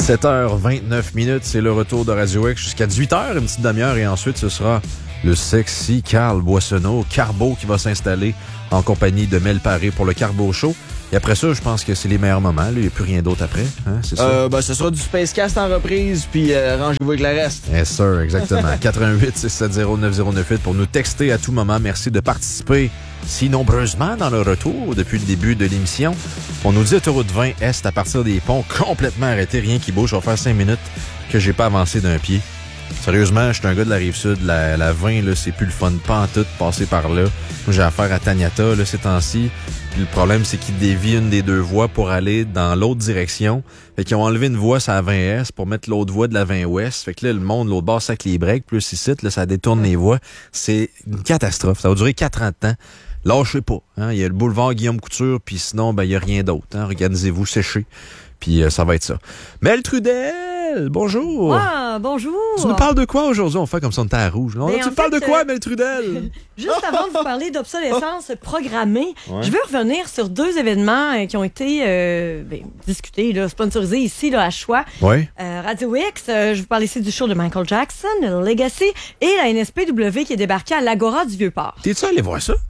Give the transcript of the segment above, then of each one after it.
7h29, c'est le retour de Radio X jusqu'à 18h, une petite demi-heure, et ensuite ce sera le sexy Carl Boissonneau, Carbo, qui va s'installer en compagnie de Mel Paré pour le Carbo Show. Et après ça, je pense que c'est les meilleurs moments. Il n'y a plus rien d'autre après. Hein, c'est ça? Ce sera du Spacecast en reprise, puis rangez-vous avec le reste. Yes, sir, exactement. 88-670-9098 pour nous texter à tout moment. Merci de participer si nombreusement dans le retour depuis le début de l'émission. On nous dit autoroute 20 Est à partir des ponts complètement arrêtés, rien qui bouge. Ça va faire 5 minutes que j'ai pas avancé d'un pied. Sérieusement, je suis un gars de la Rive-Sud. La 20, là, c'est plus le fun, pas en tout, passer par là. Moi, j'ai affaire à Taniata, là, ces temps-ci. Puis le problème, c'est qu'ils dévient une des deux voies pour aller dans l'autre direction. Fait qu'ils ont enlevé une voie sur la 20 Est pour mettre l'autre voie de la 20 Ouest. Fait que là, le monde, l'autre bord, sac les breaks. Plus ici, là, ça détourne les voies. C'est une catastrophe. Ça va durer 4 ans de temps. Lâchez pas. Hein? Il y a le boulevard Guillaume Couture, puis sinon, il y a rien d'autre. Hein? Organisez-vous, séchez. Puis ça va être ça. Mel Trudel, bonjour. Ah, bonjour. Tu nous parles de quoi aujourd'hui? On fait comme ça, on était à rouge. Tu nous parles de quoi, Mel Trudel? Juste avant de vous parler d'obsolescence programmée, je veux revenir sur 2 événements qui ont été discutés, là, sponsorisés ici là, à Choix. Oui. Radio X, je vous parle ici du show de Michael Jackson, le Legacy, et la NSPW qui est débarquée à l'Agora du Vieux-Port. T'es-tu allé voir ça?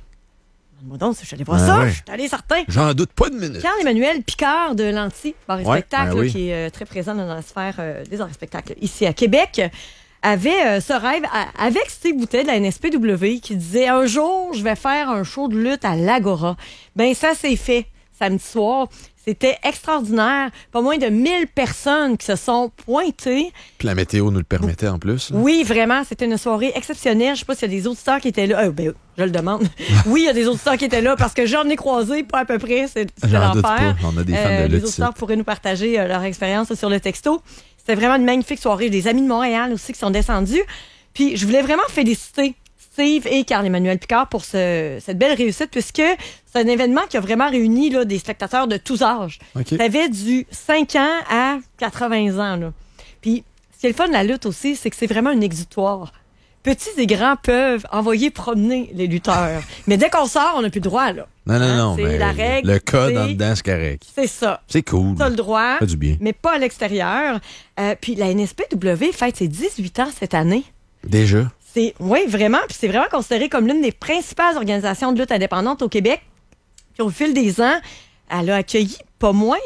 Moi donc, si je suis allé voir ça, je suis allé certain. J'en doute pas de minute. Carl-Emmanuel Picard de l'Anti, bar et spectacle, oui. qui est très présent dans la sphère des arts et spectacles ici à Québec, avait ce rêve avec Steve Boutet de la NSPW qui disait « Un jour, je vais faire un show de lutte à l'Agora. » Ben ça s'est fait samedi soir. C'était extraordinaire. Pas moins de 1000 personnes qui se sont pointées. Puis la météo nous le permettait en plus. Là. Oui, vraiment. C'était une soirée exceptionnelle. Je sais pas s'il y a des auditeurs qui étaient là. Je le demande. Oui, il y a des auditeurs qui étaient là parce que j'en ai croisé, pas à peu près. C'était l'enfer. On a des fans de lutte. Les auditeurs pourraient nous partager leur expérience sur le texto. C'était vraiment une magnifique soirée. Des amis de Montréal aussi qui sont descendus. Puis je voulais vraiment féliciter Steve et Carl-Emmanuel Picard pour cette belle réussite, puisque c'est un événement qui a vraiment réuni là, des spectateurs de tous âges. Okay. Ça avait du 5 ans à 80 ans. Là. Puis, ce qui est le fun de la lutte aussi, c'est que c'est vraiment un exutoire. Petits et grands peuvent envoyer promener les lutteurs. Mais dès qu'on sort, on n'a plus le droit. Là. Non, c'est mais la règle, le code en dedans, c'est correct. C'est ça. C'est cool. T'as le droit, ça fait du bien. Mais pas à l'extérieur. Puis la NSPW fête ses 18 ans cette année. Déjà? Oui, vraiment. Puis c'est vraiment considéré comme l'une des principales organisations de lutte indépendante au Québec. Puis au fil des ans, elle a accueilli pas moins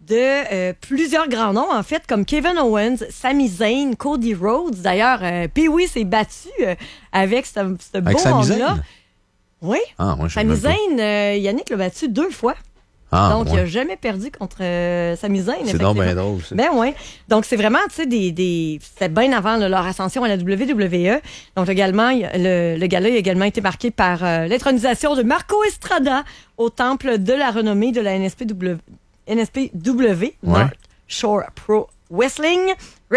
de plusieurs grands noms, en fait, comme Kevin Owens, Sami Zayn, Cody Rhodes. D'ailleurs, Pee-Wee s'est battu avec ce beau monde-là. Oui. Sami Zayn, Yannick l'a battu 2 fois. Donc, il n'a jamais perdu contre Sami Zayn. C'est donc bien drôle. Ben oui. Donc, c'est vraiment, tu sais, c'était bien avant leur ascension à la WWE. Donc, également, le gala a également été marqué par l'intronisation de Marco Estrada au temple de la renommée de la NSPW, North Shore Pro Wrestling.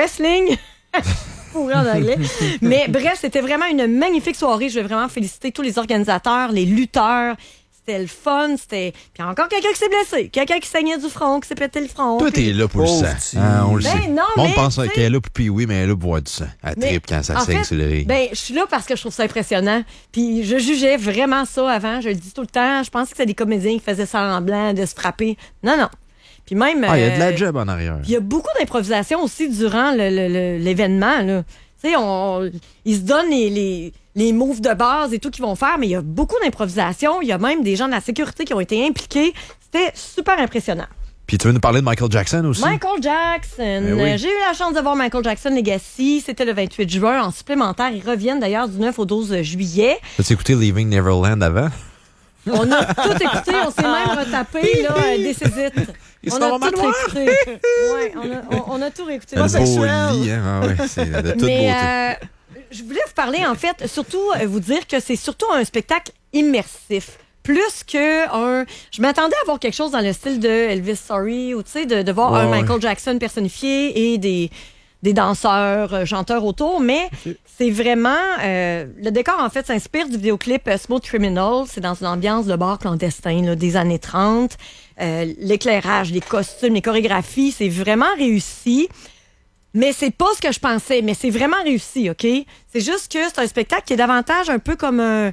Pour en anglais. Mais bref, c'était vraiment une magnifique soirée. Je veux vraiment féliciter tous les organisateurs, les lutteurs. C'était le fun, Puis encore quelqu'un qui s'est blessé, quelqu'un qui saignait du front, qui s'est pété le front. Toi, t'es là pour le sang. On le sait. Non, on pense qu'elle est là pour Pee-Wee, mais elle est là pour voir du sang. Elle tripe quand ça saigne sur le ring. Je suis là parce que je trouve ça impressionnant. Puis je jugeais vraiment ça avant. Je le dis tout le temps. Je pensais que c'était des comédiens qui faisaient semblant de se frapper. Non. Puis même... il y a de la job en arrière. Puis il y a beaucoup d'improvisation aussi durant l'événement, là. Tu sais, ils se donnent les moves de base et tout qu'ils vont faire, mais il y a beaucoup d'improvisation. Il y a même des gens de la sécurité qui ont été impliqués. C'était super impressionnant. Puis tu veux nous parler de Michael Jackson aussi? Michael Jackson. Oui. J'ai eu la chance de voir Michael Jackson Legacy. C'était le 28 juin en supplémentaire. Ils reviennent d'ailleurs du 9 au 12 juillet. As-tu écouté Leaving Neverland avant? On a tout écouté. On s'est même retapé des Césites. On a tout réécouté. Ouais, on a tout réécouté. C'est beau lit, hein? C'est de toute beauté. Je voulais vous parler, en fait, surtout vous dire que c'est surtout un spectacle immersif. Plus que je m'attendais à voir quelque chose dans le style de Elvis Story ou, tu sais, de voir un Michael Jackson personnifié et des danseurs, chanteurs autour, mais c'est vraiment... le décor, en fait, s'inspire du vidéoclip Smooth Criminal. C'est dans une ambiance de bar clandestin là, des années 30. L'éclairage, les costumes, les chorégraphies, c'est vraiment réussi. Mais c'est pas ce que je pensais, mais c'est vraiment réussi, OK? C'est juste que c'est un spectacle qui est davantage un peu comme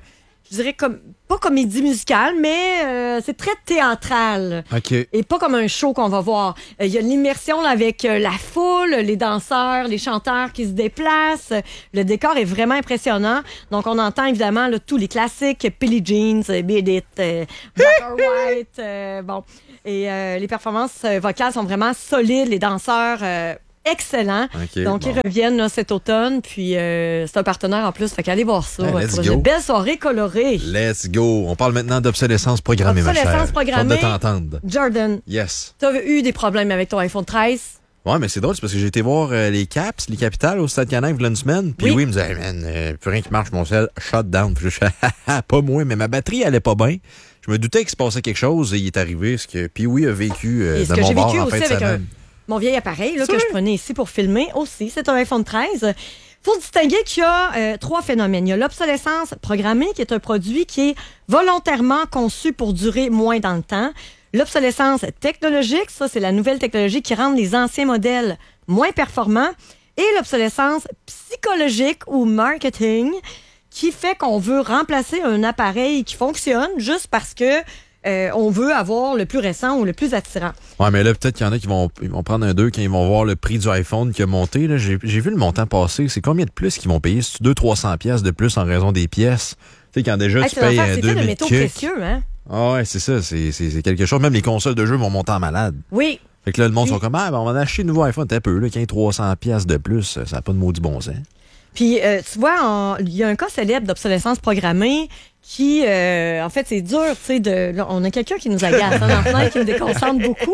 je dirais, pas comédie musicale, mais c'est très théâtral. OK. Et pas comme un show qu'on va voir. Il y a l'immersion là, avec la foule, les danseurs, les chanteurs qui se déplacent. Le décor est vraiment impressionnant. Donc, on entend évidemment là, tous les classiques, Billie Jean, Beat It, Black or White. Bon. Et les performances vocales sont vraiment solides. Les danseurs... excellent. Okay, donc, ils reviennent là, cet automne. Puis, c'est un partenaire en plus. Fait qu'allez voir ça. Let's pour go. une belle soirée colorée. Let's go. On parle maintenant d'obsolescence programmée, ma chère. Obsolescence programmée. J'ai hâte de t'entendre. Jordan, Yes. t'as eu des problèmes avec ton iPhone 13? Ouais, mais c'est drôle, c'est parce que j'ai été voir les Caps, les Capitales au Stade Canac une semaine. Puis oui, il me disait, hey, man, plus rien qui marche, mon sel, shut down. Puis je suis, pas moi, mais ma batterie allait pas bien. Je me doutais qu'il se passait quelque chose et il est arrivé ce que Pee-wee a vécu de mon bord en fin de semaine. Mon vieil appareil là, que je prenais ici pour filmer aussi, c'est un iPhone 13. Faut distinguer qu'il y a 3 phénomènes. Il y a l'obsolescence programmée, qui est un produit qui est volontairement conçu pour durer moins dans le temps. L'obsolescence technologique, ça, c'est la nouvelle technologie qui rend les anciens modèles moins performants. Et l'obsolescence psychologique ou marketing, qui fait qu'on veut remplacer un appareil qui fonctionne juste parce que on veut avoir le plus récent ou le plus attirant. Ouais, mais là, peut-être qu'il y en a qui vont prendre un 2 quand ils vont voir le prix du iPhone qui a monté. Là. J'ai vu le montant passer. C'est combien de plus qu'ils vont payer? C'est 200-300 pièces de plus en raison des pièces. Tu sais, quand déjà tu payes 2000 le métaux précieux, hein? Ah ouais, c'est ça. C'est quelque chose. Même les consoles de jeux vont monter en malade. Oui. Fait que là, le monde sont comme, on va acheter un nouveau iPhone. T'as peu, là, 300 pièces de plus. Ça n'a pas de maudit bon sens. Puis, tu vois, il y a un cas célèbre d'obsolescence programmée qui, en fait, c'est dur, tu sais, on a quelqu'un qui nous agace, dans le fenêtre, qui nous déconcentre beaucoup.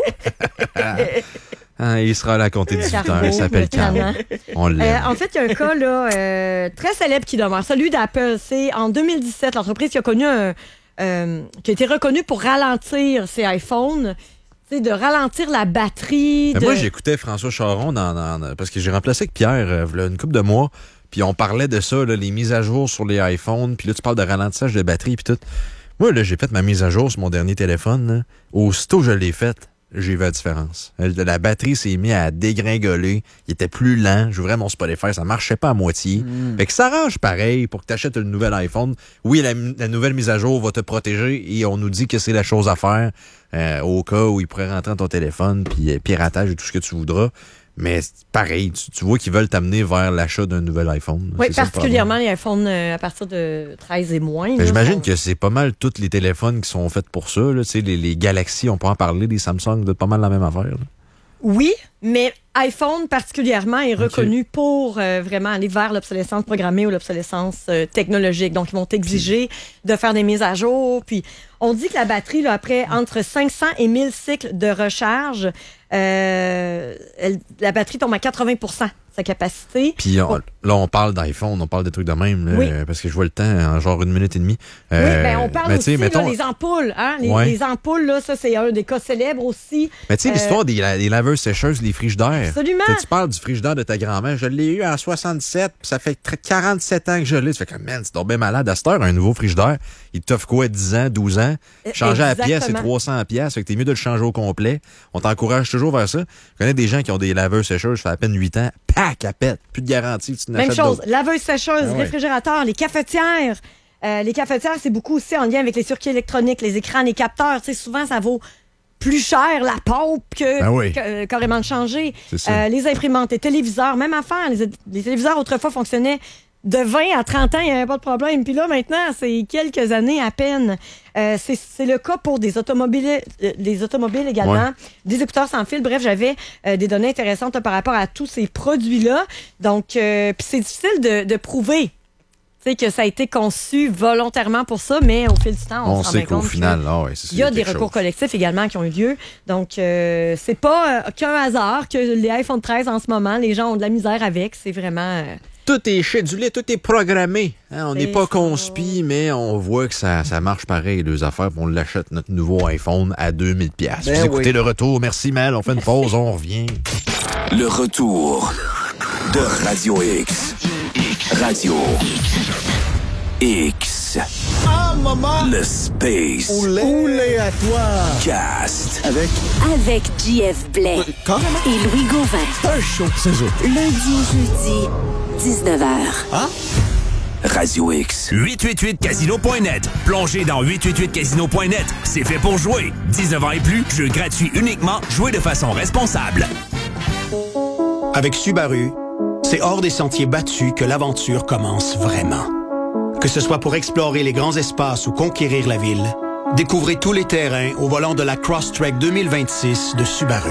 Il sera là à compter 18 heures. Il s'appelle Carl. On l'aime. En fait, il y a un cas là, très célèbre qui demeure, celui d'Apple. C'est en 2017, l'entreprise qui a connu qui a été reconnue pour ralentir ses iPhones. De ralentir la batterie. Moi, j'écoutais François Charon parce que j'ai remplacé avec Pierre il y a une couple de mois. Puis on parlait de ça, là, les mises à jour sur les iPhones. Puis là, tu parles de ralentissage de batterie puis tout. Moi, là, j'ai fait ma mise à jour sur mon dernier téléphone. Là. Aussitôt que je l'ai faite, j'ai vu la différence. La batterie s'est mise à dégringoler. Il était plus lent. J'ouvrais mon Spotify, ça marchait pas à moitié. Fait que ça arrange pareil pour que tu achètes un nouvel iPhone. Oui, la nouvelle mise à jour va te protéger et on nous dit que c'est la chose à faire au cas où il pourrait rentrer dans ton téléphone puis piratage et tout ce que tu voudras. Mais pareil, tu vois qu'ils veulent t'amener vers l'achat d'un nouvel iPhone. Oui, particulièrement les iPhones à partir de 13 et moins. J'imagine que c'est pas mal tous les téléphones qui sont faits pour ça. Là. Les Galaxy, on peut en parler, les Samsung, c'est pas mal la même affaire. Là. Oui, mais iPhone particulièrement est reconnu pour vraiment aller vers l'obsolescence programmée ou l'obsolescence technologique. Donc, ils vont t'exiger de faire des mises à jour. Puis, on dit que la batterie, là, après entre 500 et 1000 cycles de recharge, la batterie tombe à 80% sa capacité. Puis là, on parle d'iPhone, on parle de trucs de même, là, oui. Parce que je vois le temps en genre 1 minute et demie. Oui, ben on parle aussi, mettons, là, les ampoules. Hein? Les ampoules, là, ça, c'est un des cas célèbres aussi. Mais tu sais, l'histoire des laveuses sécheuses, les frigidaires. Absolument. Tu parles du frigidaire de ta grand-mère. Je l'ai eu en 67, puis ça fait 47 ans que je l'ai. Tu fais comme, man, c'est donc bien malade. À cette heure, un nouveau frigidaire, il t'offre quoi, 10 ans, 12 ans? Changer à la pièce, c'est 300 pièces. Fait que t'es mieux de le changer au complet. On t'encourage toujours vers ça. Je connais des gens qui ont des laveuses sécheuses, ça fait à peine 8 ans. Pac, à pète. Plus de garantie. Tu même chose. Laveuse sécheuse, réfrigérateur, les cafetières. Les cafetières, c'est beaucoup aussi en lien avec les circuits électroniques, les écrans, les capteurs. Tu sais, souvent, ça vaut plus cher la pompe que carrément de changer. Les imprimantes, les téléviseurs, même affaire. Les téléviseurs, autrefois, fonctionnaient de 20 à 30 ans, il n'y avait pas de problème. Puis là, maintenant, c'est quelques années à peine. C'est le cas pour des automobiles également, des écouteurs sans fil. Bref, j'avais des données intéressantes par rapport à tous ces produits-là. Donc, puis c'est difficile de prouver que ça a été conçu volontairement pour ça, mais au fil du temps, on se rend compte qu'au final, il y a des recours collectifs également qui ont eu lieu. Donc, c'est pas qu'un hasard que les iPhone 13 en ce moment, les gens ont de la misère avec. C'est vraiment... Tout est schedulé, tout est programmé. Hein, on n'est pas conspi, mais on voit que ça marche pareil, les affaires. On l'achète, notre nouveau iPhone, à 2000$. Vous écoutez le retour. Merci, Mel. On fait une pause, on revient. Le retour de Radio X. Radio X. Ah, maman! Le Space. Oulé à toi! Cast. Avec JF Blais. Carrément? Et Louis Gauvin. Un show, c'est ça. Lundi au jeudi, 19h. Ah? Radio X. 888casino.net. Plongez dans 888casino.net. C'est fait pour jouer. 19 ans et plus, jeu gratuit uniquement. Jouez de façon responsable. Avec Subaru, c'est hors des sentiers battus que l'aventure commence vraiment. Que ce soit pour explorer les grands espaces ou conquérir la ville, découvrez tous les terrains au volant de la Crosstrek 2026 de Subaru.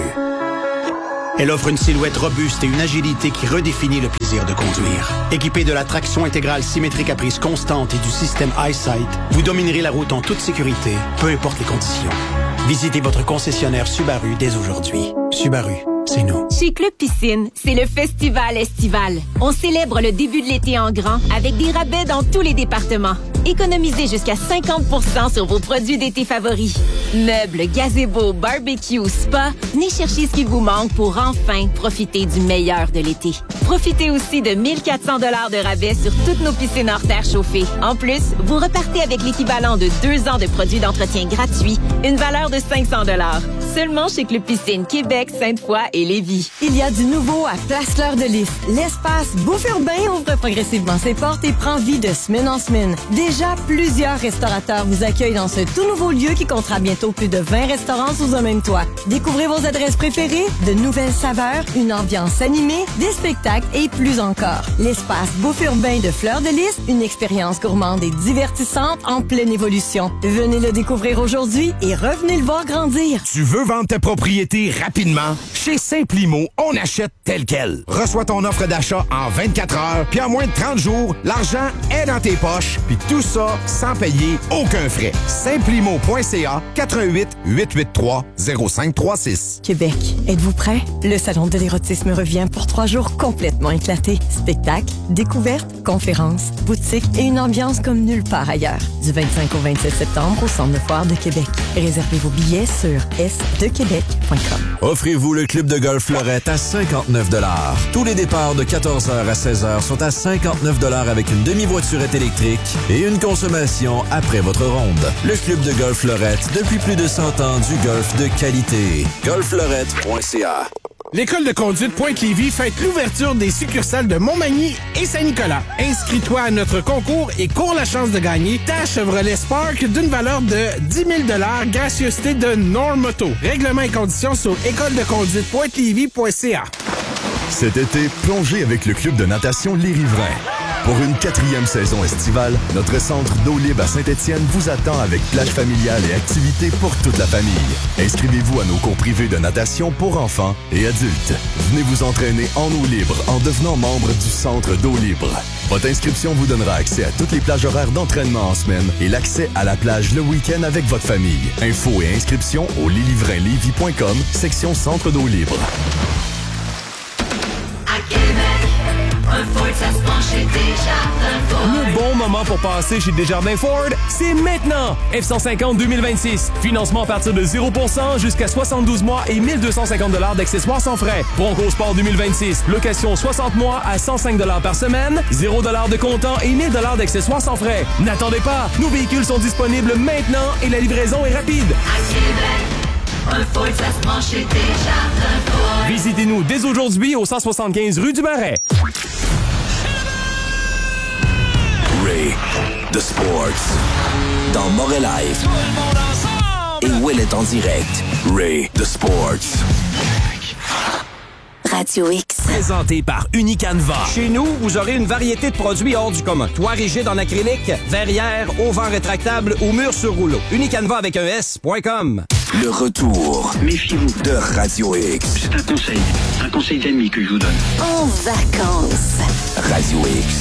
Elle offre une silhouette robuste et une agilité qui redéfinit le plaisir de conduire. Équipée de la traction intégrale symétrique à prise constante et du système EyeSight, vous dominerez la route en toute sécurité, peu importe les conditions. Visitez votre concessionnaire Subaru dès aujourd'hui. Subaru, c'est nous. Chez Club Piscine, c'est le festival estival. On célèbre le début de l'été en grand avec des rabais dans tous les départements. Économisez jusqu'à 50% sur vos produits d'été favoris. Meubles, gazebo, barbecue, spa, venez chercher ce qui vous manque pour enfin profiter du meilleur de l'été. Profitez aussi de 1400 $ de rabais sur toutes nos piscines hors terre chauffées. En plus, vous repartez avec l'équivalent de 2 ans de produits d'entretien gratuits, une valeur de 500 $. Seulement chez Club Piscine Québec, Sainte-Foy et Lévis. Il y a du nouveau à Place Fleur de Lys. L'espace Bouffe Urbain ouvre progressivement ses portes et prend vie de semaine en semaine. Déjà, plusieurs restaurateurs vous accueillent dans ce tout nouveau lieu qui comptera bientôt plus de 20 restaurants sous un même toit. Découvrez vos adresses préférées, de nouvelles saveurs, une ambiance animée, des spectacles et plus encore. L'espace Bouffe Urbain de Fleur de Lys, une expérience gourmande et divertissante en pleine évolution. Venez le découvrir aujourd'hui et revenez le voir grandir. Tu veux vendre ta propriété rapidement? Chez Simplimo, on achète tel quel. Reçois ton offre d'achat en 24 heures, puis en moins de 30 jours, l'argent est dans tes poches, puis tout ça sans payer aucun frais. Simplimo.ca 88 883 0536. Québec, êtes-vous prêts? Le salon de l'érotisme revient pour 3 jours complètement éclatés. Spectacles, découvertes, conférences, boutiques et une ambiance comme nulle part ailleurs. Du 25 au 27 septembre au Centre de foire de Québec. Réservez vos billets sur sdequebec.com. Offrez-vous le club de golf Fleurette à 59 $. Tous les départs de 14h à 16h sont à 59 $ avec une demi-voiturette électrique et une consommation après votre ronde. Le club de golf Fleurette, depuis plus de 100 ans, du golf de qualité. golffleurette.ca. L'école de conduite Pointe-Lévis fête l'ouverture des succursales de Montmagny et Saint-Nicolas. Inscris-toi à notre concours et cours la chance de gagner ta Chevrolet Spark d'une valeur de 10 000 $, gracieuseté de Normoto. Règlements et conditions sur écoledeconduitepointelevis.ca. Cet été, plongez avec le club de natation Les Riverains. Pour une 4e saison estivale, notre centre d'eau libre à Saint-Étienne vous attend avec plage familiale et activités pour toute la famille. Inscrivez-vous à nos cours privés de natation pour enfants et adultes. Venez vous entraîner en eau libre en devenant membre du centre d'eau libre. Votre inscription vous donnera accès à toutes les plages horaires d'entraînement en semaine et l'accès à la plage le week-end avec votre famille. Infos et inscriptions au lilivrainlevy.com, section centre d'eau libre. Le bon moment pour passer chez Desjardins Ford, c'est maintenant! F-150 2026. Financement à partir de 0% jusqu'à 72 mois et 1250 $ d'accessoires sans frais. Bronco Sport 2026. Location 60 mois à 105 $ par semaine, 0 $ de comptant et 1000 $ d'accessoires sans frais. N'attendez pas! Nos véhicules sont disponibles maintenant et la livraison est rapide. Un Ford, ça se mange chez Desjardins Ford. Visitez-nous dès aujourd'hui au 175 rue du Marais. Ray, The Sports, dans Moret Live. Et Will est en direct. Ray, The Sports. Radio X. Présenté par Unicanva. Chez nous, vous aurez une variété de produits hors du commun. Toit rigide en acrylique, verrière, auvent rétractable ou mur sur rouleau. Unicanva avec un S.com. Le retour. Méfiez-vous de Radio X. C'est un conseil d'amis que je vous donne. En vacances. Radio X.